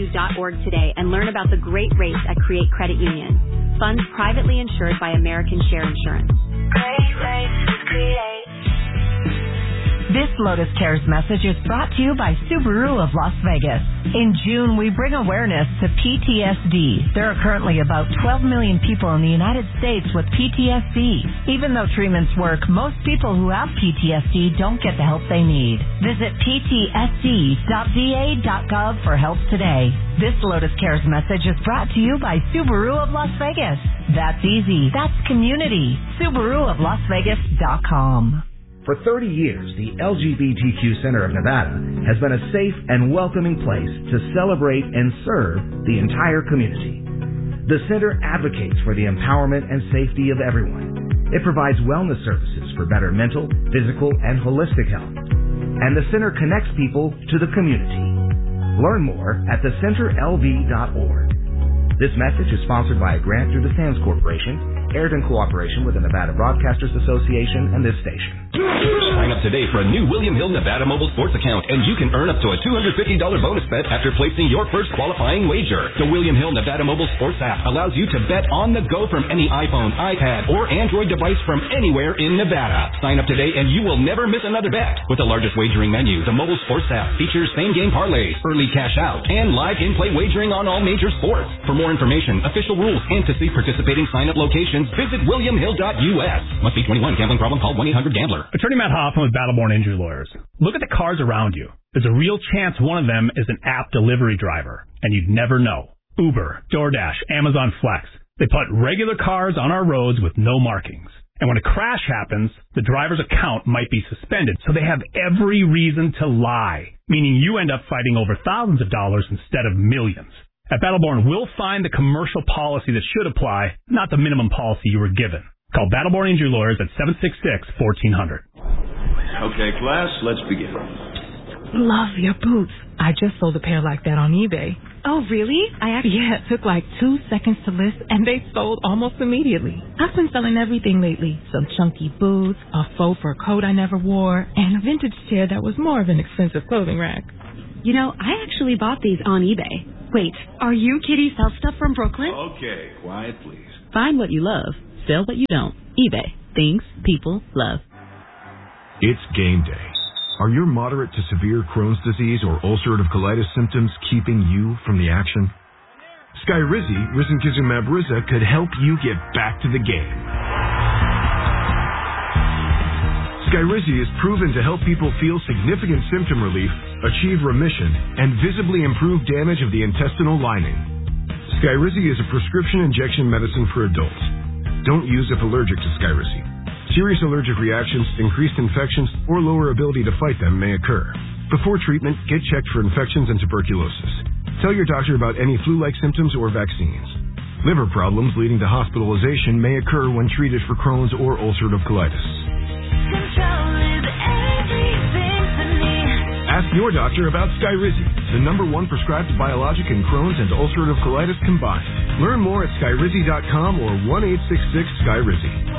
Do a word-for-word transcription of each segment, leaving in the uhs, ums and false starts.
U dot org today and learn about the great rates at Create Credit Union. Funds privately insured by American Share Insurance. Great rates with Create. This Lotus Cares message is brought to you by Subaru of Las Vegas. In June, we bring awareness to P T S D. There are currently about twelve million people in the United States with P T S D. Even though treatments work, most people who have P T S D don't get the help they need. Visit P T S D dot V A dot gov for help today. This Lotus Cares message is brought to you by Subaru of Las Vegas. That's easy. That's community. Subaru of Las Vegas dot com. For thirty years, the L G B T Q Center of Nevada has been a safe and welcoming place to celebrate and serve the entire community. The center advocates for the empowerment and safety of everyone. It provides wellness services for better mental, physical, and holistic health. And the center connects people to the community. Learn more at the center L V dot org. This message is sponsored by a grant through the Sands Corporation, aired in cooperation with the Nevada Broadcasters Association and this station. Sign up today for a new William Hill Nevada Mobile Sports account, and you can earn up to a two hundred fifty dollars bonus bet after placing your first qualifying wager. The William Hill Nevada Mobile Sports app allows you to bet on the go from any iPhone, iPad, or Android device from anywhere in Nevada. Sign up today and you will never miss another bet. With the largest wagering menu, the mobile sports app features same-game parlays, early cash out, and live in-play wagering on all major sports. For more information, official rules, and to see participating sign-up locations, visit william hill dot U S. Must be twenty-one. Gambling problem? Call one eight hundred gambler. Attorney Matt Hoffman with Battleborn Injury Lawyers. Look at the cars around you. There's a real chance one of them is an app delivery driver, and you'd never know. Uber, DoorDash, Amazon Flex. They put regular cars on our roads with no markings. And when a crash happens, the driver's account might be suspended, so they have every reason to lie, meaning you end up fighting over thousands of dollars instead of millions. At Battleborn, we'll find the commercial policy that should apply, not the minimum policy you were given. Call Battleborn Injury Lawyers at seven six six, one four zero zero. Okay, class, let's begin. Love your boots. I just sold a pair like that on eBay. Oh, really? I actually... Yeah, it took like two seconds to list, and they sold almost immediately. I've been selling everything lately. Some chunky boots, a faux fur coat I never wore, and a vintage chair that was more of an expensive clothing rack. You know, I actually bought these on eBay. Wait, are you Kitty Sell Stuff from Brooklyn? Okay, quiet, please. Find what you love. Sell what you don't. eBay. Things people love. It's game day. Are your moderate to severe Crohn's disease or ulcerative colitis symptoms keeping you from the action? Skyrizi, risankizumab Riza, could help you get back to the game. Skyrizi is proven to help people feel significant symptom relief, achieve remission, and visibly improve damage of the intestinal lining. Skyrizi is a prescription injection medicine for adults. Don't use if allergic to Skyrizi. Serious allergic reactions, increased infections, or lower ability to fight them may occur. Before treatment, get checked for infections and tuberculosis. Tell your doctor about any flu-like symptoms or vaccines. Liver problems leading to hospitalization may occur when treated for Crohn's or ulcerative colitis. Ask your doctor about Skyrizi, the number one prescribed biologic in Crohn's and ulcerative colitis combined. Learn more at skyrizi dot com or one eight six six Skyrizi.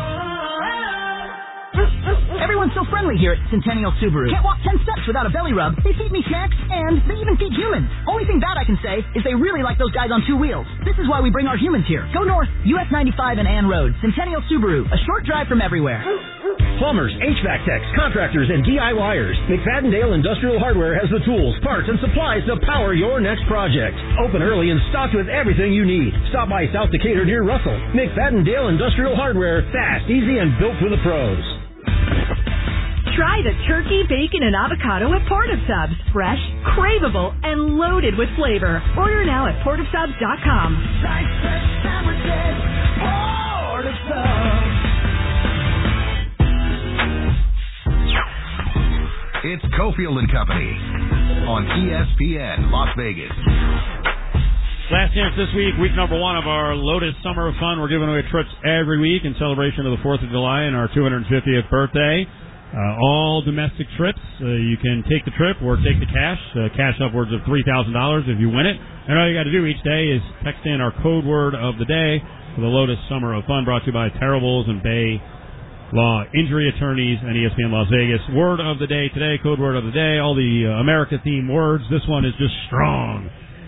Everyone's so friendly here at Centennial Subaru. Can't walk ten steps without a belly rub. They feed me snacks, and they even feed humans. Only thing bad I can say is they really like those guys on two wheels. This is why we bring our humans here. Go north, U S ninety-five and Ann Road. Centennial Subaru, a short drive from everywhere. Plumbers, H V A C techs, contractors, and DIYers. McFadden-Dale Industrial Hardware has the tools, parts, and supplies to power your next project. Open early and stocked with everything you need. Stop by South Decatur near Russell. McFadden-Dale Industrial Hardware. Fast, easy, and built for the pros. Try the turkey, bacon, and avocado at Port of Subs. Fresh, craveable, and loaded with flavor. Order now at port of subs dot com. Like fresh sandwiches, Port of Subs. It's Cofield and Company on E S P N Las Vegas. Last chance this week, week number one of our Lotus Summer of Fun. We're giving away trips every week in celebration of the fourth of July and our two hundred fiftieth birthday. Uh, all domestic trips. Uh, you can take the trip or take the cash. Uh, cash upwards of three thousand dollars if you win it. And all you got to do each day is text in our code word of the day for the Lotus Summer of Fun, brought to you by Terribles and Bay Law Injury Attorneys and E S P N Las Vegas. Word of the day today, code word of the day, all the uh, America-themed words. This one is just strong.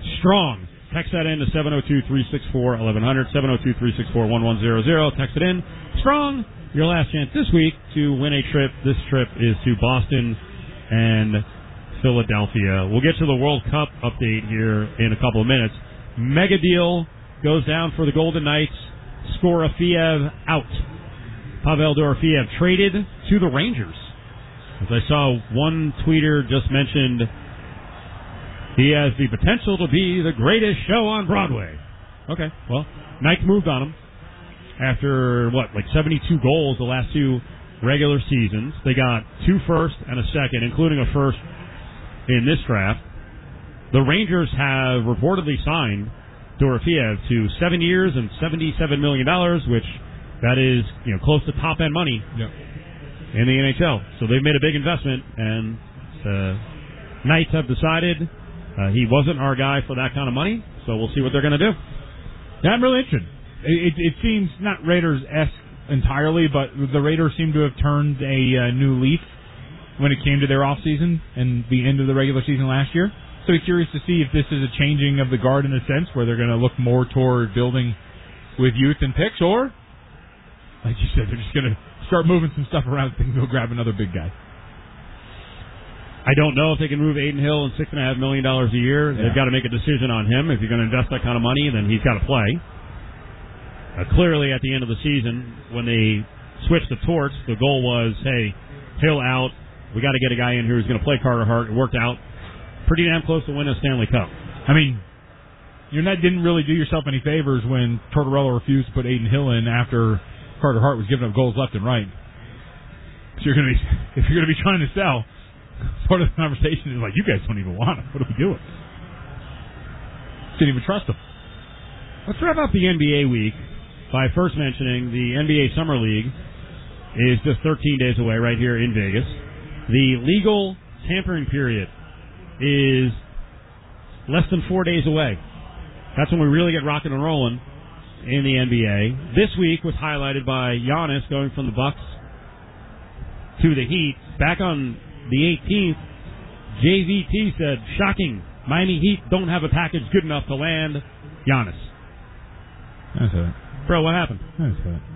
strong. Text that in to seven oh two, three six four, eleven hundred, seven oh two, three six four, one one zero zero. Text it in. Strong. Your last chance this week to win a trip. This trip is to Boston and Philadelphia. We'll get to the World Cup update here in a couple of minutes. Mega deal goes down for the Golden Knights. Skorofiev out. Pavel Dorofiev traded to the Rangers. As I saw one tweeter just mentioned, he has the potential to be the greatest show on Broadway. Okay, well, Knights moved on him after, what, like seventy-two goals the last two regular seasons. They got two first and a second, including a first in this draft. The Rangers have reportedly signed Dorofiev to seven years and seventy-seven million dollars, which that is, you know, close to top-end money yep. in the N H L. So they've made a big investment, and the Knights have decided uh, he wasn't our guy for that kind of money, so we'll see what they're going to do. Yeah, I'm really interested. It, it seems not Raiders-esque entirely, but the Raiders seem to have turned a uh, new leaf when it came to their offseason and the end of the regular season last year. So I'm curious to see if this is a changing of the guard in a sense, where they're going to look more toward building with youth and picks, or, like you said, they're just going to start moving some stuff around and go grab another big guy. I don't know if they can move Aiden Hill and six and a half million dollars a year. Yeah. They've got to make a decision on him. If you're going to invest that kind of money, then he's got to play. Uh, clearly, at the end of the season, when they switched the torch, the goal was, hey, Hill out. We got to get a guy in here who's going to play Carter Hart. It worked out pretty damn close to win a Stanley Cup. I mean, you didn't really do yourself any favors when Tortorella refused to put Aiden Hill in after Carter Hart was giving up goals left and right. So you're going to be, if you're going to be trying to sell, part of the conversation is like, you guys don't even want him. What are we doing? Didn't even trust him. Let's wrap up the N B A week by first mentioning the N B A Summer League is just thirteen days away right here in Vegas. The legal tampering period is less than four days away. That's when we really get rocking and rolling in the N B A. This week was highlighted by Giannis going from the Bucks to the Heat. Back on the eighteenth, J V T said, shocking, Miami Heat don't have a package good enough to land Giannis. That's it. Bro, what happened? That's it.